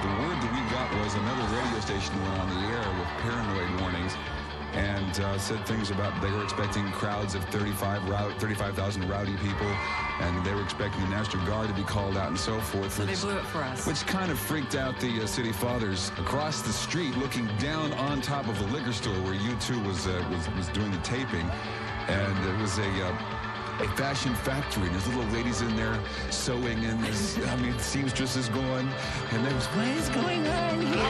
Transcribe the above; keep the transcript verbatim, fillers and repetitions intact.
the word that we got was another radio station went on the air with paranoid warnings and uh, said things about they were expecting crowds of thirty-five thousand rowdy people, and they were expecting the National Guard to be called out and so forth. So which, they blew it for us. Which kind of freaked out the uh, city fathers across the street, looking down on top of the liquor store where U two was, uh, was, was doing the taping. And it was a... Uh, a fashion factory, and there's little ladies in there sewing, and there's, I mean, seamstresses going, and there's, what is going on here?